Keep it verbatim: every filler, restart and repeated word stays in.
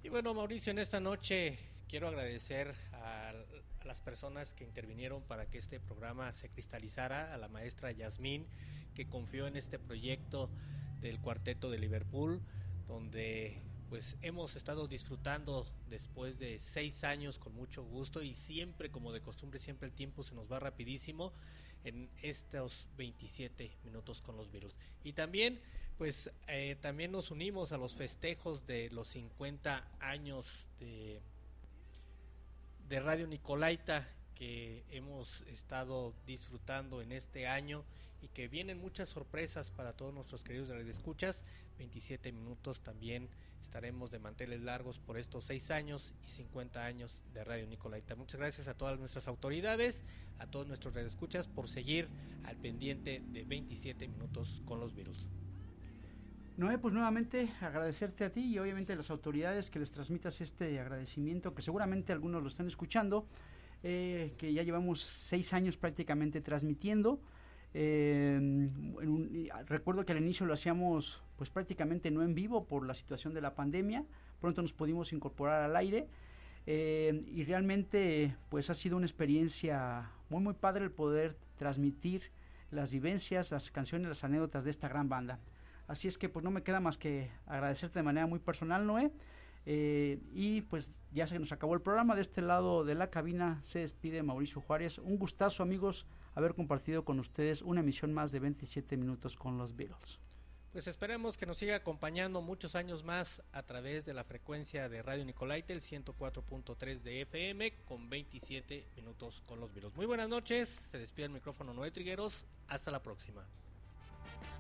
Y bueno, Mauricio, en esta noche quiero agradecer a, a las personas que intervinieron para que este programa se cristalizara, a la maestra Yasmín, que confió en este proyecto del Cuarteto de Liverpool, donde pues hemos estado disfrutando después de seis años con mucho gusto, y siempre, como de costumbre, siempre el tiempo se nos va rapidísimo en estos veintisiete minutos con los Beatles. Y también pues eh, también nos unimos a los festejos de los cincuenta años de, de Radio Nicolaita, que hemos estado disfrutando en este año, y que vienen muchas sorpresas para todos nuestros queridos radioescuchas. veintisiete minutos también estaremos de manteles largos por estos seis años y cincuenta años de Radio Nicolaita. Muchas gracias a todas nuestras autoridades, a todos nuestros radioescuchas por seguir al pendiente de veintisiete minutos con los Beatles. Noé, pues nuevamente agradecerte a ti y obviamente a las autoridades que les transmitas este agradecimiento, que seguramente algunos lo están escuchando, eh, que ya llevamos seis años prácticamente transmitiendo. Eh, en un, recuerdo que al inicio lo hacíamos pues prácticamente no en vivo por la situación de la pandemia. Pronto nos pudimos incorporar al aire, eh, y realmente pues ha sido una experiencia muy muy padre el poder transmitir las vivencias, las canciones, las anécdotas de esta gran banda. Así es que pues no me queda más que agradecerte de manera muy personal, Noé. Eh, y pues ya se nos acabó el programa. De este lado de la cabina se despide Mauricio Juárez. Un gustazo, amigos, haber compartido con ustedes una emisión más de veintisiete minutos con los Beatles. Pues esperemos que nos siga acompañando muchos años más a través de la frecuencia de Radio Nicolaita, el ciento cuatro punto tres de F M, con veintisiete minutos con los Beatles. Muy buenas noches, se despide el micrófono Noé Trigueros, hasta la próxima.